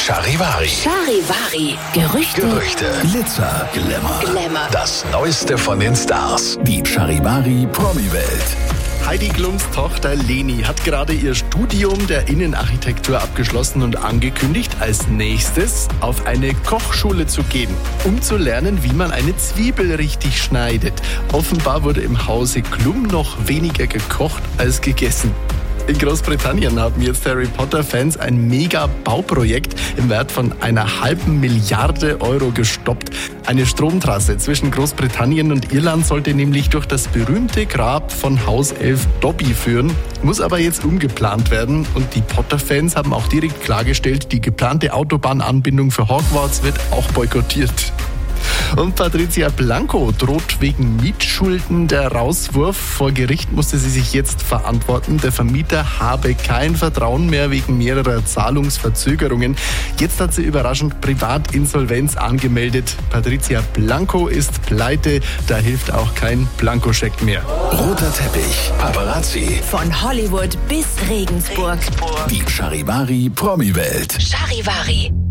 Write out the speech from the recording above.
Charivari. Charivari. Gerüchte. Glitzer, Glamour. Das Neueste von den Stars. Die Charivari Promi-Welt. Heidi Klums Tochter Leni hat gerade ihr Studium der Innenarchitektur abgeschlossen und angekündigt, als nächstes auf eine Kochschule zu gehen, um zu lernen, wie man eine Zwiebel richtig schneidet. Offenbar wurde im Hause Klum noch weniger gekocht als gegessen. In Großbritannien haben jetzt Harry Potter-Fans ein Mega-Bauprojekt im Wert von 1,5 Milliarde Euro gestoppt. Eine Stromtrasse zwischen Großbritannien und Irland sollte nämlich durch das berühmte Grab von Hauself Dobby führen, muss aber jetzt umgeplant werden. Und die Potter-Fans haben auch direkt klargestellt, die geplante Autobahnanbindung für Hogwarts wird auch boykottiert. Und Patricia Blanco droht wegen Mietschulden der Rauswurf. Vor Gericht musste sie sich jetzt verantworten. Der Vermieter habe kein Vertrauen mehr wegen mehrerer Zahlungsverzögerungen. Jetzt hat sie überraschend Privatinsolvenz angemeldet. Patricia Blanco ist pleite, da hilft auch kein Blankoscheck mehr. Roter Teppich, Paparazzi. Von Hollywood bis Regensburg. Die Charivari Promi-Welt. Charivari.